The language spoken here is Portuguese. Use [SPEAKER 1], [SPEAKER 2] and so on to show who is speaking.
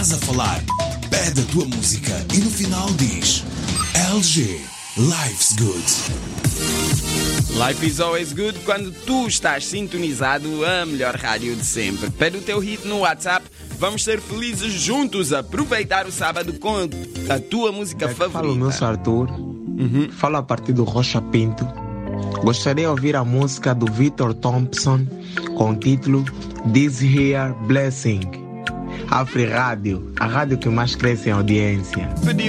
[SPEAKER 1] Estás a falar, pede a tua música e no final diz LG, Life's Good.
[SPEAKER 2] Life is always good quando tu estás sintonizado a melhor rádio de sempre. Pede o teu hit no WhatsApp. Vamos ser felizes juntos a aproveitar o sábado com a tua música favorita.
[SPEAKER 3] Fala o meu sou Arthur. Falo a partir do Rocha Pinto. Gostaria de ouvir a música do Victor Thompson com o título This Here Blessing. Afri Rádio, a rádio que mais cresce em audiência.